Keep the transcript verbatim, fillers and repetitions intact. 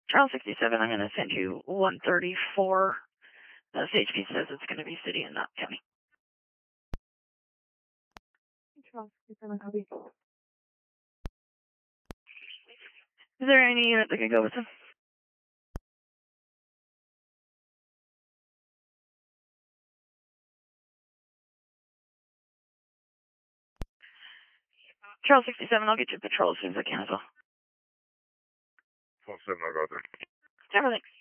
Charles sixty-seven, I'm going to send you one thirty-four. Uh, C H P says it's going to be city and not county. Charles sixty-seven, copy. Is there any unit that can go with him? Charles sixty-seven, I'll get you a patrol as soon as I can as well. twelve seven, I'll go there. Everything.